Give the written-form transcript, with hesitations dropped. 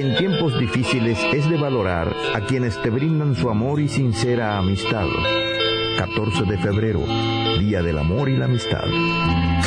En tiempos difíciles es de valorar a quienes te brindan su amor y sincera amistad. 14 de febrero, Día del Amor y la Amistad.